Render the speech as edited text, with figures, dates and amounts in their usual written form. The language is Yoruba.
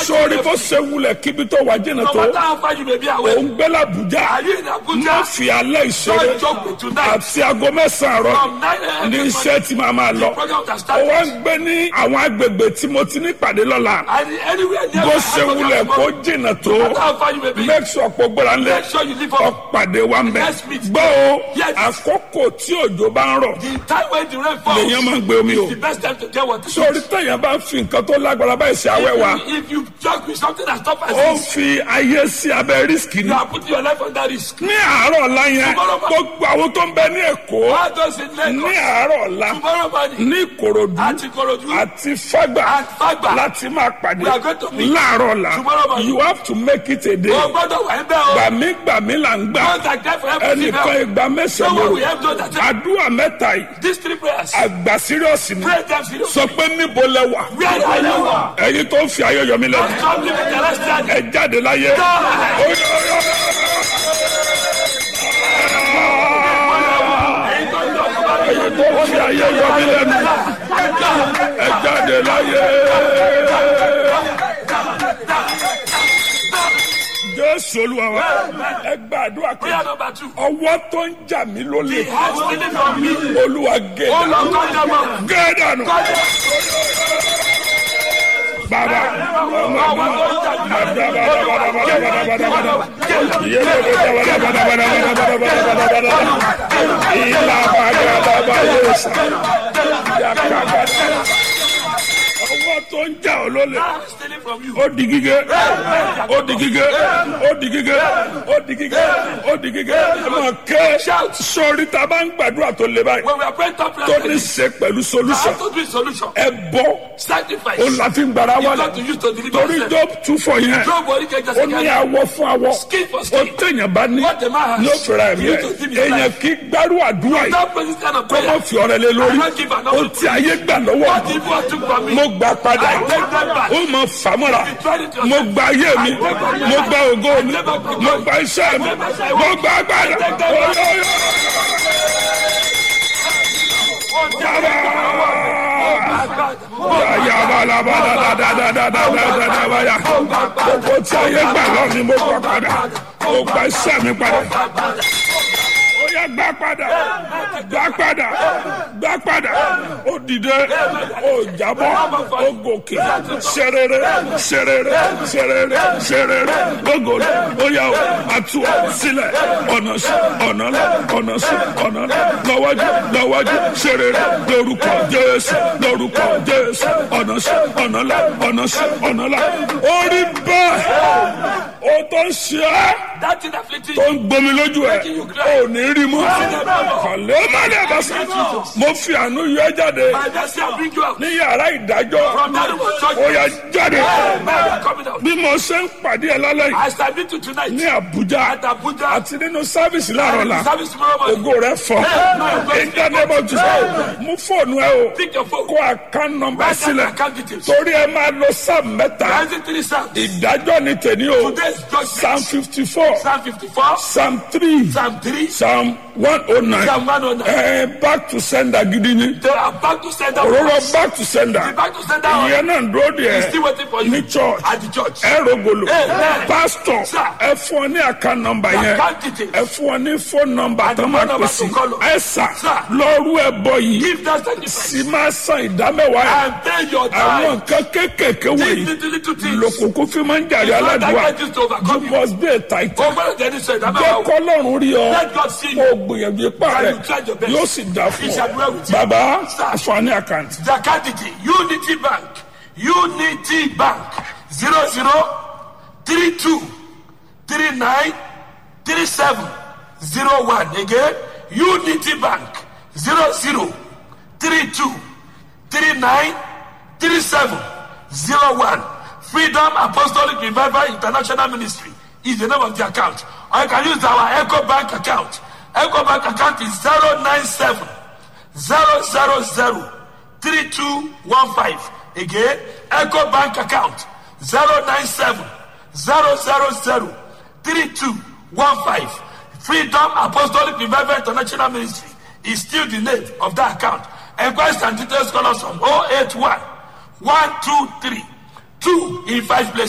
sórí bó ṣe wulẹ̀ kíbi tó wà jìnnà No tó matter how far you may be away. òun gbé l'Abuja Are you in Abuja? má fi alẹ́ ìṣeré Don't joke with tonight. àti aago mẹ́sàn-án rọ From 9 a.m. ní this iṣẹ́ morning, tí màá máa lọ the program has ó started. wá ń gbé ní àwọn agbègbè tí mo ti ní pàdé lọ́la And anywhere near bó my ṣe house, wulẹ̀ kó jìnnà tó no matter how far you may be, make sure pé gbọ́dọ̀ ńlẹ̀ make sure you live up. ọ̀pàdé wa ń bẹ̀ Let's meet. gbọ́ o Yes. àkókò tí òjò bá ń rọ̀ The time when the rain falls lèyàn máa ń gbé omi o is the best time to get water. sórí tẹ̀yàn bá fi nǹkan tó lágbára báyìí sí awẹ́ wa If you joke with something that stops as ó this, fi ayé sí abẹ́ rísíkì ni you are putting your life under risk. ní àárọ̀ ọ̀la yẹn gbogbo àwọn tó ń bẹ ní Èkó All those in ní Lagos, àárọ̀ ọ̀la tomorrow morning, ní Ìkòròdú at Ikorodu, àti Fágbà at Fagba, láti máa pàdé we are going to meet láàárọ̀ ọ̀la tomorrow morning. you have to make it a day o gbọ́dọ̀ wà ń bẹ́ o. gbàmígbàmí là ń gbà Don't like that for everything ẹnìkan else. ìgbà No mẹ́sàn-án one lóru will help those that take àdúrà mẹ́ta yìí these 3 prayers. àgbà sírìọ̀sì ni Pray them seriously. sọ pé níbo lẹ wà Where are you? ẹ̀yin tó ń fi ayé yọ mí lẹ́nu Stop living the rest of the ẹ jáde láyé. ẹ̀yin tó ń fi ayé yọ mí lẹ́nu ẹ jáde láyé. Jésù Olúwa wa ẹ gbàdúrà pé Prayer number 2. ọwọ́ tó ń jà mí lólè The heart stealing from me. Olúwa gé Oh dànù Lord, cut them off. gé dànù Cut them bàbá ọwọ́ tó ń jà ọ́ lólè off. Stealing from you. ó di gígé ó di gígé ó di gígé ó di gígé ó di gígé ẹ máa ké sórí tá a bá ń gbàdúrà tó le báyìí When we are praying top tó prayer, ní ṣe pẹ̀lú I solution have to do a solution. ẹ bọ́ Sacrifice. ó la fi ń gbàrà You wà got to use to deliver torí yourself. Job 2:4 yẹn Job body can just ó ní awọ fún awọ Skin for ó skin. tẹ̀yàn bá ní What the man has, ní ó fẹ́ra ẹ̀mí you ẹ̀ to give his èèyàn life. kì í gbárù àdúrà yìí Don't pray this kind of kó mọ̀ prayer. fi ọ̀rẹ́ lé lórí I don't give an ó offering. ti ayé gbà lọ́wọ́ What people took from me, mo gbà padà I take them back. ó mọ fàmọ́ra You tried it yourself. mo gba ayé mi mo gba ògo mi mo gba iṣẹ́ mi mo gba agbára olóyè yàyàbalabadadadadadadadadabaya gbogbo tí ayé gbà lọ ni mo gbà padà mo gba iṣẹ́ mi padà ó yá gbà padà gbà padà gbà padà ó dìde ó jábọ́ ó gòkè ṣerere ṣerere ṣerere ṣerere gbogbo ó yá o àtú ọ sílẹ̀ ọ̀nà sí ọ̀nà lọ ọ̀nà sí ọ̀nà lọ lọ́wọ́jú lọ́wọ́jú ṣerere lórúkọ Jésù lórúkọ Jésù ọ̀nà sí ọ̀nà lọ ọ̀nà sí ọ̀nà lọ orí bẹ́ẹ̀ ó tó ń ṣe é that thing afflicting tó you. ń gbomi lójú ẹ ò ní rí mọ́ kàlẹ́ má lè bá sí mo fi àánú yọ ẹ́ jáde My mercy will bring you out. ní yàrá ìdájọ́ From that room of ó judgment. yá jáde Amen. You are coming out. bí mo ṣe ń pàdé ẹ lálẹ́ yìí I submit you tonight. ní Àbújá At Abuja. àti nínú sáfìsì láàárọ̀ la Service tomorrow morning. ògo rẹ fọ ìdánimọ̀ jù mú fóònù ẹ o Pick your phone. kó àkán nọ́mbà Write down sílẹ̀ account details. torí ẹ máa lo sáà mẹ́ta Isaiah 3 Psalms. ìdájọ́ ni tèmi o Today's Psalm judgment. 54 Psalm 54. Psalm 3 Psalm 3. Psalm 109 Psalm 109. back to sender gidi ni They are back to send out. òróró back to sender Back to send out. ìyẹn náà ń dúró He's díẹ̀ still waiting for you. ní church At the church. ẹ rògbòlò Amen. pastor Sir. ẹ fún ọ ní account number yẹn Account details. ẹ fún ọ ní phone number And tó the máa phone number pè sí to call us. ẹ sà Sir. lọ́ọ́rù ẹ bọ yìí Give that sacrifice. sì máa san ìdámẹ́wàá yẹn And pay your àwọn time. nǹkan kéékèèké These wọ̀nyí little things. lòkùnkùn fi máa ń jàre It's not aládùúgbà that just to overcome you you. must be a titan Over the Dennis said, I'm jẹ́ out. kọ́lọ́run rí ọ Let God see kó you. o gbìyànjú ipá And rẹ you try your best. yóò sì dá He fún shall ọ dwell with you. bàbá Sir. àfààní àkáǹtì Zakaditi, Unity Bank, Unity Bank, 0032 39 37 01. Again, Unity Bank, 0032 39 37 01. Freedom Apostolic Revival International Ministry is the name of the account. Or you can use our Echo Bank account. Echo Bank account is 097 000 3215. Again, Echo Bank account 097 000 3215. Freedom Apostolic Revival International Ministry is still the name of that account. Enquiries and details call us on 081 123 2 in 5 places.